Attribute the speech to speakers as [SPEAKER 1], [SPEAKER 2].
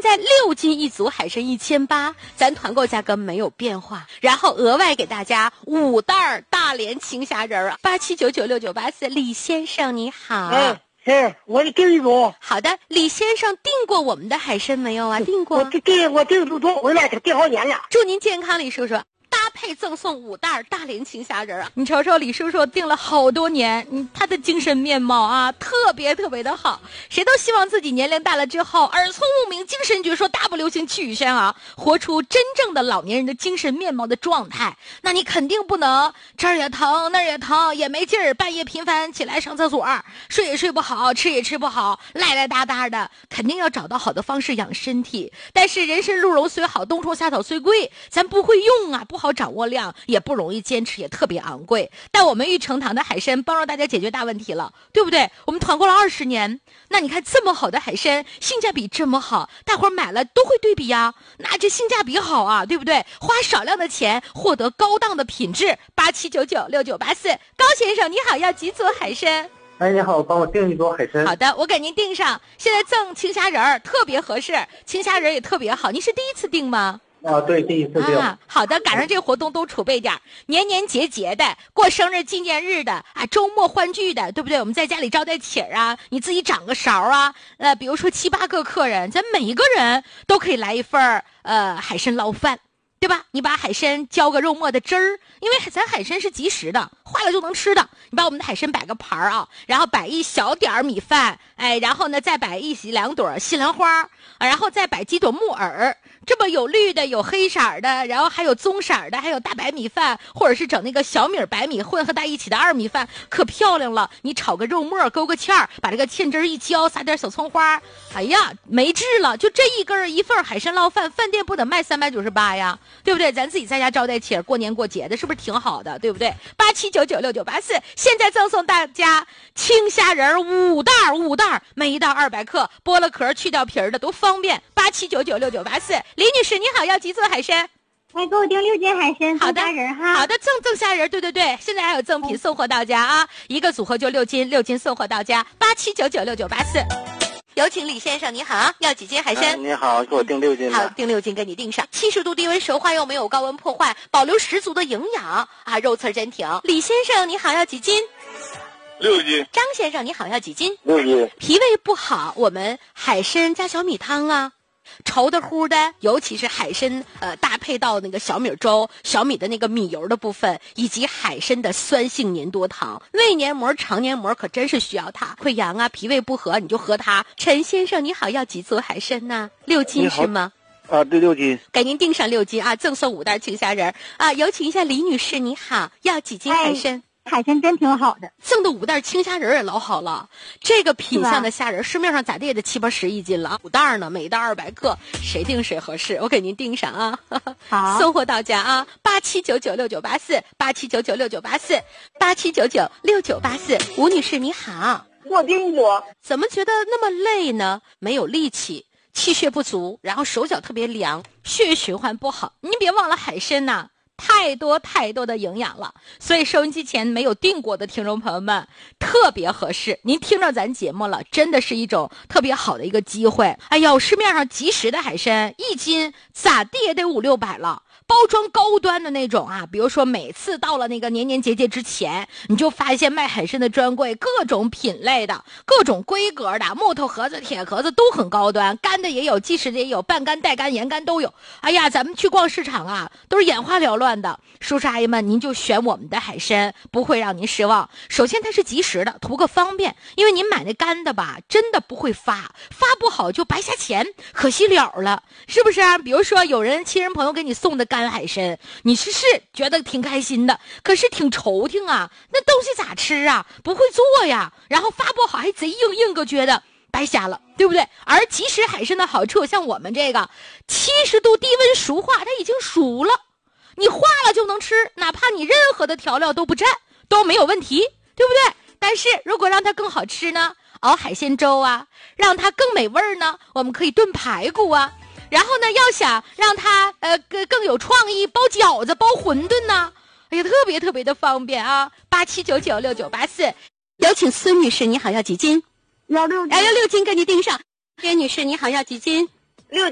[SPEAKER 1] 在6斤一组海参1800，咱团购价格没有变化，然后额外给大家5袋大连青虾仁啊，87996984。李先生你好。
[SPEAKER 2] 是，我订一组。
[SPEAKER 1] 好的，李先生订过我们的海参没有啊？订过。
[SPEAKER 2] 我订一组回来，订好年了。
[SPEAKER 1] 祝您健康，李叔叔。搭配赠送5袋大连青虾仁啊！你瞅瞅，李叔叔订了好多年，他的精神面貌啊，特别特别的好。谁都希望自己年龄大了之后，耳聪目明，精神矍铄，大步流星去羽山啊，活出真正的老年人的精神面貌的状态。那你肯定不能这儿也疼那儿也疼，也没劲儿，半夜频繁起来上厕所，睡也睡不好，吃也吃不好，赖赖哒哒的，肯定要找到好的方式养身体。但是人参鹿茸虽好，冬虫夏草虽贵，咱不会用啊，不好掌握量，也不容易坚持，也特别昂贵。但我们玉成堂的海参帮助大家解决大问题了，对不对？我们团购了20年，那你看这么好的海参，性价比这么好，大伙儿买了都会对比呀，那这性价比好啊，对不对？花少量的钱获得高档的品质。87996984，高先生你好，要几组海参？
[SPEAKER 3] 哎，你好，帮我订一组海参。
[SPEAKER 1] 好的，我给您订上。现在赠青虾仁儿特别合适，青虾仁儿也特别好。您是第一次订吗？
[SPEAKER 3] 啊，对，第一次订。
[SPEAKER 1] 好的，赶上这个活动都储备点，年年节节的，过生日纪念日的啊，周末欢聚的，对不对？我们在家里招待帖啊，你自己长个勺啊，比如说7、8个客人，咱每一个人都可以来一份海参捞饭。对吧？你把海参浇个肉末的汁儿，因为咱海参是即食的，坏了就能吃的。你把我们的海参摆个盘儿啊，然后摆一小点儿米饭，哎，然后呢再摆1-2朵西兰花，然后再摆几朵木耳，这么有绿的，有黑色的，然后还有棕色的，还有大白米饭，或者是整那个小米白米混合在一起的2米饭，可漂亮了。你炒个肉末，勾个芡儿，把这个芡汁一浇，撒点小葱花，哎呀，没治了。就这一份海参捞饭，饭店不得卖398呀？对不对？咱自己在家招待帖，过年过节的，是不是挺好的？对不对？87996984，现在赠送大家青虾仁5袋，每一袋200克，剥了壳去掉皮儿的都方便。87996984，李女士你好，要几组海参？
[SPEAKER 4] 哎，给我订6斤海参，
[SPEAKER 1] 好的
[SPEAKER 4] 虾仁哈。
[SPEAKER 1] 好的，赠虾仁，对，现在还有赠品送货到家啊，一个组合就6斤送货到家。87996984。有请李先生，你好，要几斤海参？
[SPEAKER 3] 你好，给我订6斤的。
[SPEAKER 1] 好，订6斤给你订上。70度低温熟化，又没有高温破坏，保留十足的营养啊，肉刺真挺。李先生你好，要几斤
[SPEAKER 3] ？6斤。
[SPEAKER 1] 张先生你好，要几斤
[SPEAKER 3] ？6斤。
[SPEAKER 1] 脾胃不好，我们海参加小米汤啊，稠的乎的，尤其是海参搭配到那个小米粥，小米的那个米油的部分，以及海参的酸性粘多糖，胃黏膜肠黏膜可真是需要它。溃疡啊，脾胃不和你就喝它。陈先生你好，要几组海参呢？6斤是吗？
[SPEAKER 3] 啊，对，6斤。
[SPEAKER 1] 给您订上6斤啊，赠送5袋青虾仁啊。有请一下李女士，你好，要几斤海参？
[SPEAKER 4] 海参真挺好的，
[SPEAKER 1] 赠的5袋青虾仁也老好了。这个品相的虾仁，市面上咋地也得7、80一斤了，5袋呢，每袋200克，谁订谁合适。我给您订上啊，
[SPEAKER 4] 好，
[SPEAKER 1] 送货到家啊，87996984，87996984，吴女士你好，
[SPEAKER 2] 我订一组。
[SPEAKER 1] 怎么觉得那么累呢？没有力气，气血不足，然后手脚特别凉，血液循环不好。您别忘了海参呐。太多的营养了，所以收音机前没有订过的听众朋友们特别合适。您听着咱节目了，真的是一种特别好的一个机会。哎呦，市面上即食的海参1斤咋地也得500-600了。包装高端的那种啊，比如说每次到了那个年节之前，你就发现卖海参的专柜各种品类的、各种规格的，木头盒子、铁盒子都很高端，干的也有，即食的也有，半干、带干、盐干都有。哎呀，咱们去逛市场啊，都是眼花缭乱的。叔叔阿姨们，您就选我们的海参，不会让您失望。首先它是即食的，图个方便，因为您买那干的吧，真的不会发不好就白瞎钱，可惜了，是不是啊？比如说有人亲人朋友给你送的干海参，你是觉得挺开心的，可是挺愁挺啊，那东西咋吃啊？不会做呀，然后发不好还贼硬个，觉得白瞎了，对不对？而即食海参的好处，像我们这个70度低温熟化，它已经熟了，你化了就能吃，哪怕你任何的调料都不蘸都没有问题，对不对？但是如果让它更好吃呢，熬海鲜粥啊，让它更美味呢，我们可以炖排骨啊。然后呢，要想让它更有创意，包饺子、包馄饨呢，哎呀，特别的方便啊！87996984，有请孙女士，你好，要几斤？
[SPEAKER 4] 要6斤，
[SPEAKER 1] 要6斤，给你订上。薛女士，你好，要几斤